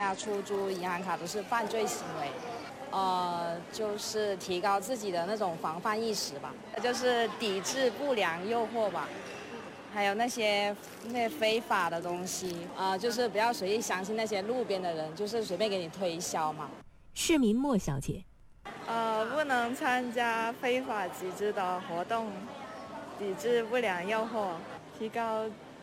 呀、出租、银行卡都是犯罪行为。就是提高自己的那种防范意识吧，就是抵制不良诱惑吧，还有那些非法的东西，就是不要随意相信那些路边的人，就是随便给你推销嘛。 市民莫小姐， 不能参加非法集资的活动，抵制不良诱惑，提高